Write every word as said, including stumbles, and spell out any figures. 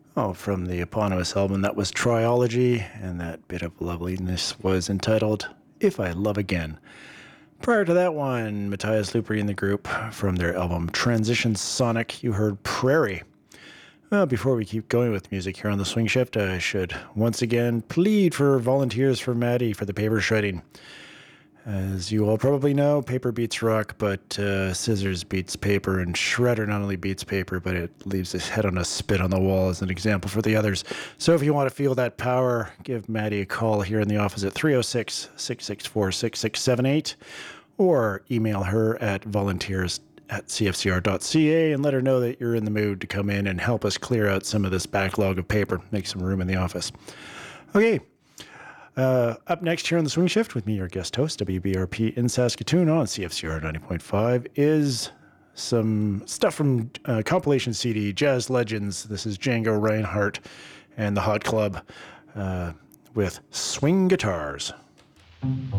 Oh, from the eponymous album, that was Triology, and that bit of loveliness was entitled If I Love Again. Prior to that one, Matthias Lupri and the group, from their album Transition Sonic, you heard Prairie. Well, before we keep going with music here on the Swing Shift, I should once again plead for volunteers for Maddie for the paper shredding. As you all probably know, paper beats rock, but uh, scissors beats paper, and shredder not only beats paper, but it leaves his head on a spit on the wall as an example for the others. So if you want to feel that power, give Maddie a call here in the office at three oh six, six six four, six six seven eight, or email her at volunteers at c f c r dot c a and let her know that you're in the mood to come in and help us clear out some of this backlog of paper, make some room in the office. Okay. Uh, up next here on the Swing Shift with me, your guest host, W B R P in Saskatoon on C F C R ninety point five, is some stuff from uh, compilation C D, Jazz Legends. This is Django Reinhardt and the Hot Club uh, with Swing Guitars.